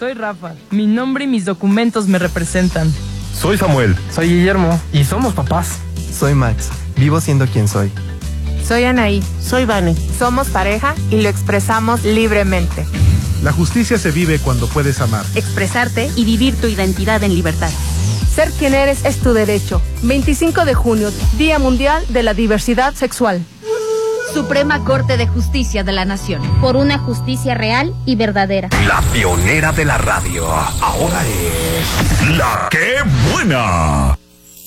Soy Rafa. Mi nombre y mis documentos me representan. Soy Samuel. Soy Guillermo. Y somos papás. Soy Max. Vivo siendo quien soy. Soy Anaí. Soy Vane. Somos pareja y lo expresamos libremente. La justicia se vive cuando puedes amar. Expresarte y vivir tu identidad en libertad. Ser quien eres es tu derecho. 25 de junio, Día Mundial de la Diversidad Sexual. Suprema Corte de Justicia de la Nación. Por una justicia real y verdadera. La pionera de la radio. Ahora es... ¡La Qué Buena!